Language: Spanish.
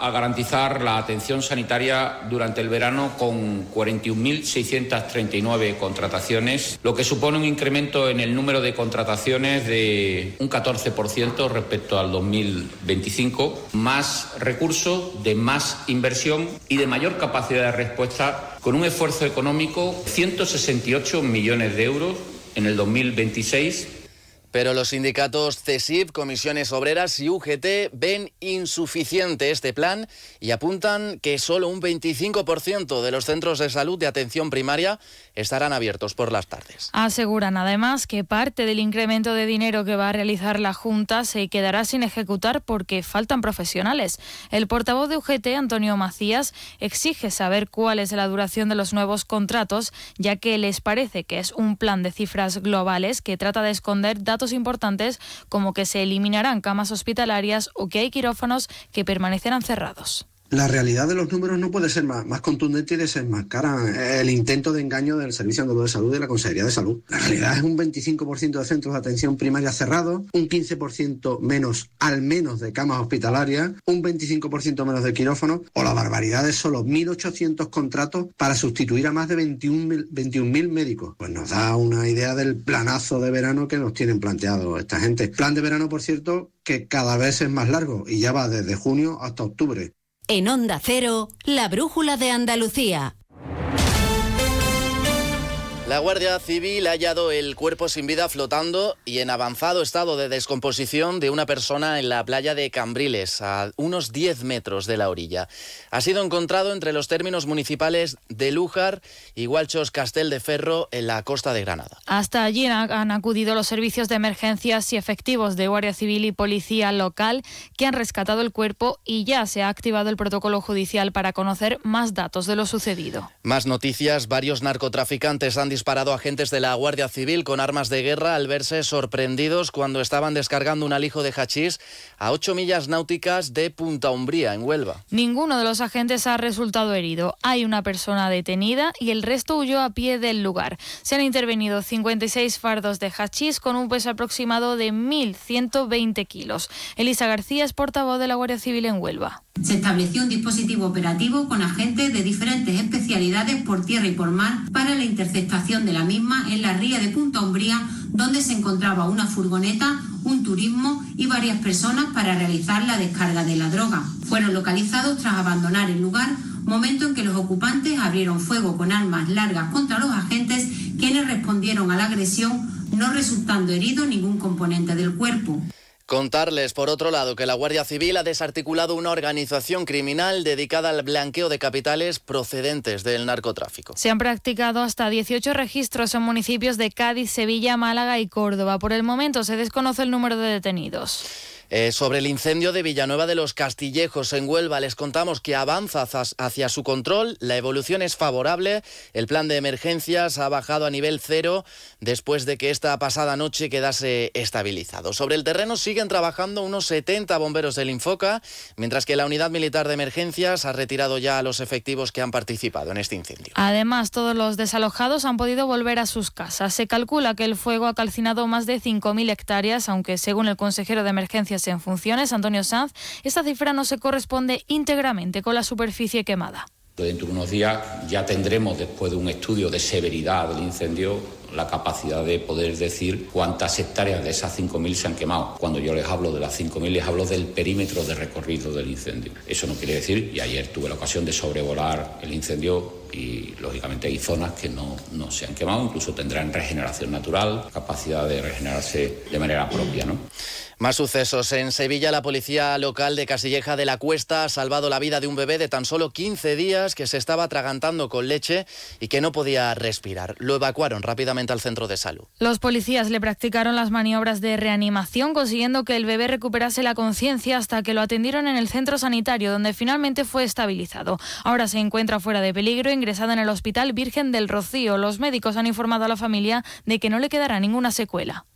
a garantizar la atención sanitaria durante el verano con 41.639 contrataciones, lo que supone un incremento en el número de contrataciones de un 14% respecto al 2025, más recursos, de más inversión y de mayor capacidad de respuesta, con un esfuerzo económico de 168 millones de euros en el 2026. Pero los sindicatos CESIF, Comisiones Obreras y UGT ven insuficiente este plan y apuntan que solo un 25% de los centros de salud de atención primaria estarán abiertos por las tardes. Aseguran además que parte del incremento de dinero que va a realizar la Junta se quedará sin ejecutar porque faltan profesionales. El portavoz de UGT, Antonio Macías, exige saber cuál es la duración de los nuevos contratos, ya que les parece que es un plan de cifras globales que trata de esconder datos importantes como que se eliminarán camas hospitalarias o que hay quirófanos que permanecerán cerrados. La realidad de los números no puede ser más contundente y desenmascara el intento de engaño del Servicio Andaluz de Salud y de la Consejería de Salud. La realidad es un 25% de centros de atención primaria cerrados, un 15% menos al menos de camas hospitalarias, un 25% menos de quirófanos o la barbaridad de solo 1.800 contratos para sustituir a más de 21.000 médicos. Pues nos da una idea del planazo de verano que nos tienen planteado esta gente. Plan de verano, por cierto, que cada vez es más largo y ya va desde junio hasta octubre. En Onda Cero, la brújula de Andalucía. La Guardia Civil ha hallado el cuerpo sin vida flotando y en avanzado estado de descomposición de una persona en la playa de Cambriles, a unos 10 metros de la orilla. Ha sido encontrado entre los términos municipales de Lújar y Gualchos Castelldeferro, en la costa de Granada. Hasta allí han acudido los servicios de emergencias y efectivos de Guardia Civil y Policía Local, que han rescatado el cuerpo y ya se ha activado el protocolo judicial para conocer más datos de lo sucedido. Más noticias: varios narcotraficantes han disparado a agentes de la Guardia Civil con armas de guerra al verse sorprendidos cuando estaban descargando un alijo de hachís a 8 millas náuticas de Punta Umbría, en Huelva. Ninguno de los agentes ha resultado herido. Hay una persona detenida y el resto huyó a pie del lugar. Se han intervenido 56 fardos de hachís con un peso aproximado de 1.120 kilos. Elisa García es portavoz de la Guardia Civil en Huelva. Se estableció un dispositivo operativo con agentes de diferentes especialidades por tierra y por mar para la interceptación de la misma en la ría de Punta Umbría, donde se encontraba una furgoneta, un turismo y varias personas para realizar la descarga de la droga. Fueron localizados tras abandonar el lugar, momento en que los ocupantes abrieron fuego con armas largas contra los agentes, quienes respondieron a la agresión, no resultando herido ningún componente del cuerpo. Contarles, por otro lado, que la Guardia Civil ha desarticulado una organización criminal dedicada al blanqueo de capitales procedentes del narcotráfico. Se han practicado hasta 18 registros en municipios de Cádiz, Sevilla, Málaga y Córdoba. Por el momento se desconoce el número de detenidos. Sobre el incendio de Villanueva de los Castillejos, en Huelva, les contamos que avanza hacia su control, la evolución es favorable, el plan de emergencias ha bajado a nivel 0 después de que esta pasada noche quedase estabilizado. Sobre el terreno siguen trabajando unos 70 bomberos del Infoca, mientras que la Unidad Militar de Emergencias ha retirado ya a los efectivos que han participado en este incendio. Además, todos los desalojados han podido volver a sus casas. Se calcula que el fuego ha calcinado más de 5.000 hectáreas, aunque según el consejero de Emergencias en funciones, Antonio Sanz, esta cifra no se corresponde íntegramente con la superficie quemada. Dentro de unos días ya tendremos, después de un estudio de severidad del incendio, la capacidad de poder decir cuántas hectáreas de esas 5.000 se han quemado. Cuando yo les hablo de las 5.000, les hablo del perímetro de recorrido del incendio. Eso no quiere decir, y ayer tuve la ocasión de sobrevolar el incendio y lógicamente hay zonas que no se han quemado, incluso tendrán regeneración natural, capacidad de regenerarse de manera propia, ¿no? Más sucesos. En Sevilla, la policía local de Casilleja de la Cuesta ha salvado la vida de un bebé de tan solo 15 días que se estaba atragantando con leche y que no podía respirar. Lo evacuaron rápidamente al centro de salud. Los policías le practicaron las maniobras de reanimación, consiguiendo que el bebé recuperase la conciencia hasta que lo atendieron en el centro sanitario, donde finalmente fue estabilizado. Ahora se encuentra fuera de peligro, ingresado en el Hospital Virgen del Rocío. Los médicos han informado a la familia de que no le quedará ninguna secuela.